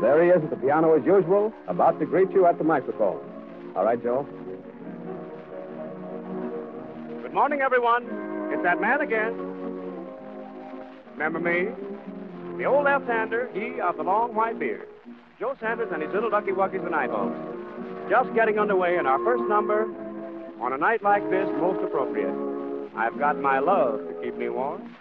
There he is at the piano as usual, about to greet you at the microphone. All right, Joe? Good morning, everyone. It's that man again. Remember me? The old left-hander, he of the long white beard. Joe Sanders and his little Ducky Wuckies and eyeballs. Just getting underway in our first number on a night like this, most appropriate. I've got my love to keep me warm.